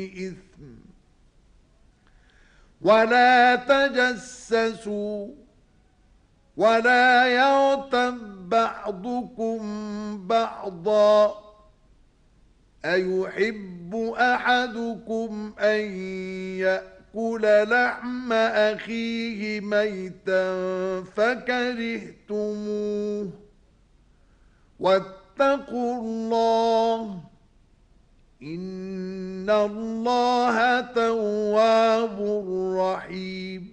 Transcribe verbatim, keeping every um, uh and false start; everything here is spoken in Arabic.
إثم ولا تجسسوا ولا يغتب بعضكم بعضا أيحب أحدكم أن يأكل لحم أخيه ميتا فكرهتموه واتقوا الله إن الله تواب رحيم.